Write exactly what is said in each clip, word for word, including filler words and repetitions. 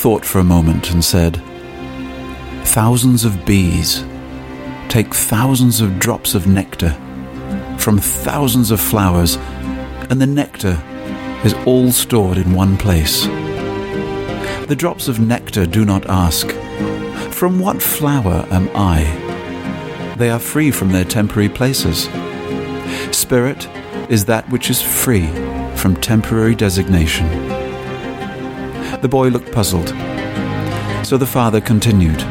thought for a moment and said, "Thousands of bees take thousands of drops of nectar from thousands of flowers, and the nectar is all stored in one place. The drops of nectar do not ask, 'From what flower am I?' They are free from their temporary places. Spirit is that which is free from temporary designation." The boy looked puzzled. So the father continued,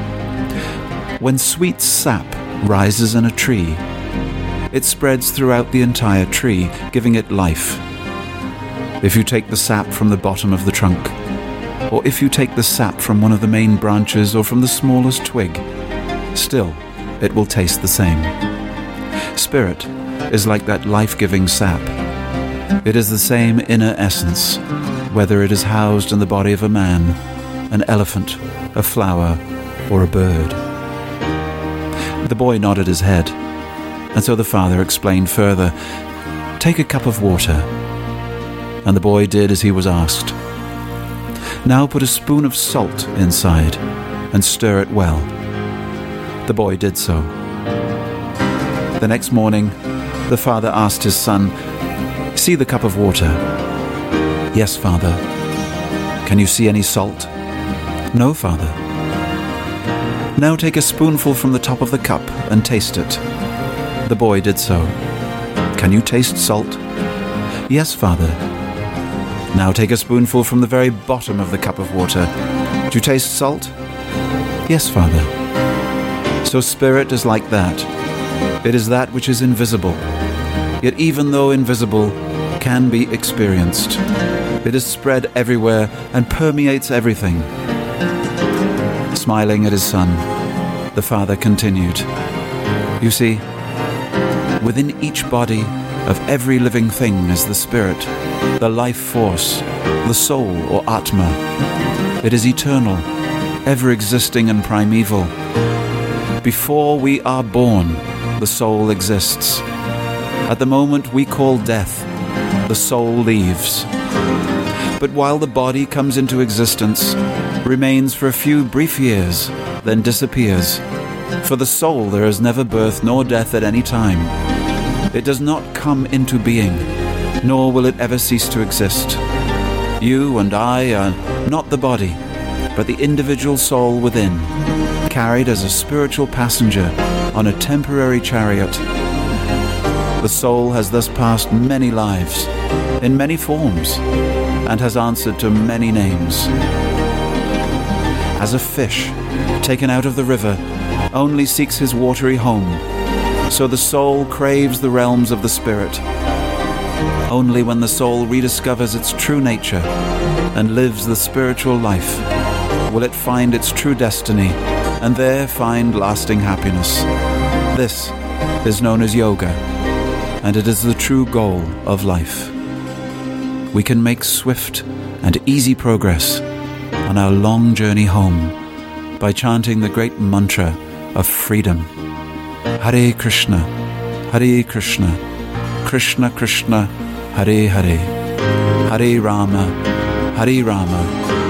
"When sweet sap rises in a tree, it spreads throughout the entire tree, giving it life. If you take the sap from the bottom of the trunk, or if you take the sap from one of the main branches or from the smallest twig, still it will taste the same. Spirit is like that life-giving sap. It is the same inner essence, whether it is housed in the body of a man, an elephant, a flower, or a bird." The boy nodded his head, and so the father explained further, "Take a cup of water." And the boy did as he was asked. "Now put a spoon of salt inside and stir it well." The boy did so. The next morning, the father asked his son, "See the cup of water?" "Yes, father." "Can you see any salt?" "No, father." "Now take a spoonful from the top of the cup and taste it." The boy did so. "Can you taste salt?" "Yes, father." "Now take a spoonful from the very bottom of the cup of water. Do you taste salt?" "Yes, father." So spirit is like that. It is that which is invisible, yet even though invisible, can be experienced. It is spread everywhere and permeates everything. Smiling at his son, the father continued, "You see, within each body of every living thing is the spirit, the life force, the soul or Atma. It is eternal, ever-existing and primeval. Before we are born, the soul exists. At the moment we call death, the soul leaves. But while the body comes into existence, remains for a few brief years, then disappears. For the soul there is never birth nor death at any time. It does not come into being, nor will it ever cease to exist. You and I are not the body, but the individual soul within, carried as a spiritual passenger on a temporary chariot. The soul has thus passed many lives, in many forms, and has answered to many names. As a fish, taken out of the river, only seeks his watery home, so the soul craves the realms of the spirit. Only when the soul rediscovers its true nature and lives the spiritual life will it find its true destiny and there find lasting happiness. This is known as yoga, and it is the true goal of life. We can make swift and easy progress on our long journey home by chanting the great mantra of freedom. Hare Krishna, Hare Krishna, Krishna Krishna, Hare Hare, Hare Rama, Hare Rama,